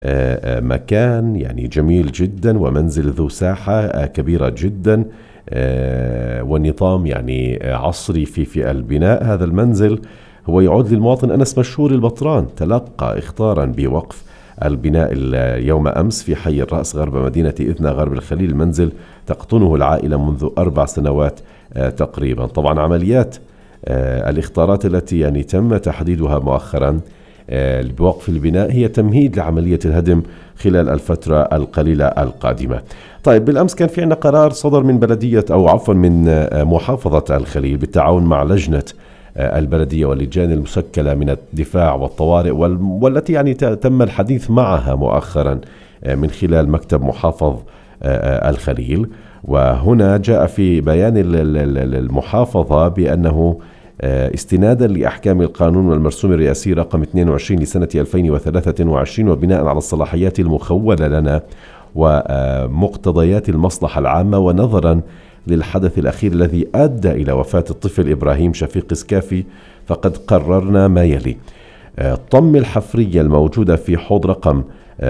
مكان يعني جميل جدا، ومنزل ذو ساحة كبيرة جدا، ونظام يعني عصري في البناء. هذا المنزل هو يعود للمواطن أنس مشهور البطران، تلقى اختارا بوقف البناء يوم أمس في حي الرأس غرب مدينة إذنا غرب الخليل. المنزل تقطنه العائلة منذ 4 سنوات تقريبا. طبعا عمليات الاختارات التي يعني تم تحديدها مؤخرا بوقف البناء هي تمهيد لعملية الهدم خلال الفترة القليلة القادمة. طيب، بالأمس كان في عندنا قرار صدر من بلدية أو عفوا من محافظة الخليل بالتعاون مع لجنة البلدية واللجان المشكلة من الدفاع والطوارئ والتي يعني تم الحديث معها مؤخرا من خلال مكتب محافظ الخليل. وهنا جاء في بيان المحافظة بأنه استنادا لأحكام القانون والمرسوم الرئاسي رقم 22 لسنة 2023 وبناء على الصلاحيات المخولة لنا ومقتضيات المصلحة العامة، ونظرا للحدث الأخير الذي أدى إلى وفاة الطفل إبراهيم شفيق سكافي، فقد قررنا ما يلي: طم الحفرية الموجودة في حوض رقم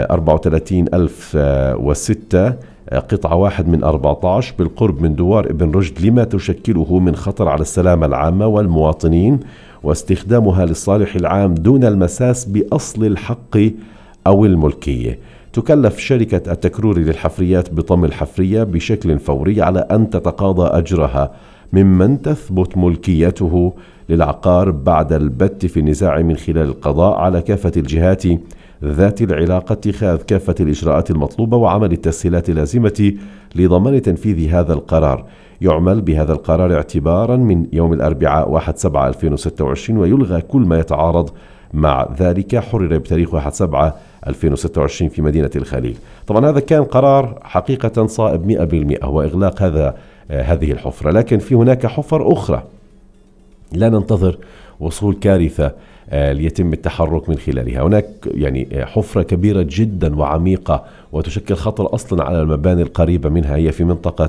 34006 قطعة 1 من 14 بالقرب من دوار ابن رشد لما تشكله من خطر على السلامة العامة والمواطنين، واستخدامها للصالح العام دون المساس بأصل الحق أو الملكية. تكلف شركة التكروري للحفريات بطم الحفرية بشكل فوري على أن تتقاضى أجرها ممن تثبت ملكيته للعقار بعد البت في النزاع من خلال القضاء على كافة الجهات ذات العلاقة اتخاذ كافة الإجراءات المطلوبة وعمل التسهيلات اللازمة لضمان تنفيذ هذا القرار. يعمل بهذا القرار اعتبارا من يوم الأربعاء 1/7/2026، ويلغى كل ما يتعارض مع ذلك. حرر بتاريخ 1/7/2026 في مدينة الخليل. طبعا هذا كان قرار حقيقة صائب 100%، هو إغلاق هذه الحفرة، لكن في هناك حفر أخرى لا ننتظر وصول كارثة ليتم التحرك من خلالها. هناك يعني حفرة كبيرة جدا وعميقة وتشكل خطر أصلا على المباني القريبة منها، هي في منطقة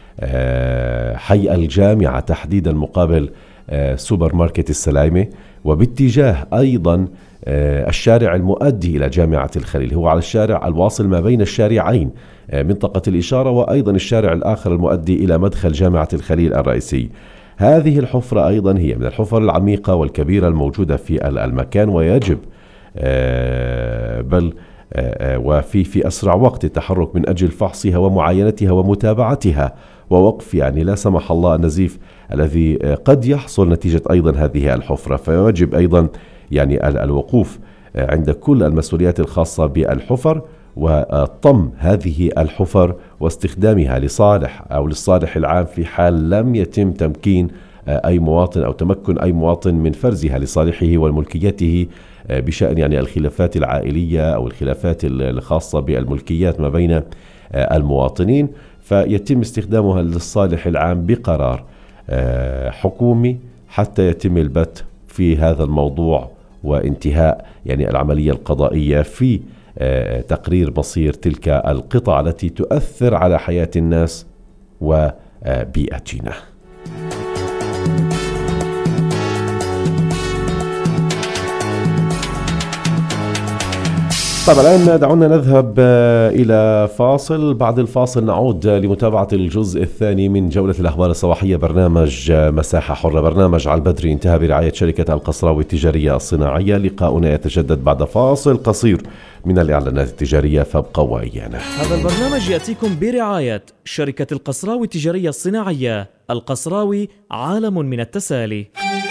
حي الجامعة تحديدا مقابل سوبر ماركت السلايمة، وباتجاه أيضا الشارع المؤدي إلى جامعة الخليل، هو على الشارع الواصل ما بين الشارعين منطقة الإشارة، وأيضا الشارع الآخر المؤدي إلى مدخل جامعة الخليل الرئيسي. هذه الحفرة أيضا هي من الحفر العميقة والكبيرة الموجودة في المكان، ويجب بل وفي أسرع وقت التحرك من أجل فحصها ومعاينتها ومتابعتها ووقف يعني لا سمح الله النزيف الذي قد يحصل نتيجة أيضا هذه الحفرة. فيجب أيضا يعني الوقوف عند كل المسؤوليات الخاصة بالحفر وطم هذه الحفر واستخدامها للصالح العام في حال لم يتم تمكين أي مواطن أو تمكن أي مواطن من فرزها لصالحه والملكيته بشأن يعني الخلافات العائلية أو الخلافات الخاصة بالملكيات ما بين المواطنين، فيتم استخدامها للصالح العام بقرار حكومي حتى يتم البت في هذا الموضوع وانتهاء يعني العملية القضائية في تقرير مصير تلك القطع التي تؤثر على حياة الناس وبيئتنا. طبعا الآن دعونا نذهب إلى فاصل. بعد الفاصل نعود لمتابعة الجزء الثاني من جولة الأخبار الصباحية برنامج مساحة حرة. برنامج على البدري انتهى برعاية شركة القصراوي التجارية الصناعية. لقاؤنا يتجدد بعد فاصل قصير من الإعلانات التجارية، فابقوا وإيانا. هذا البرنامج يأتيكم برعاية شركة القصراوي التجارية الصناعية. القصراوي عالم من التسالي.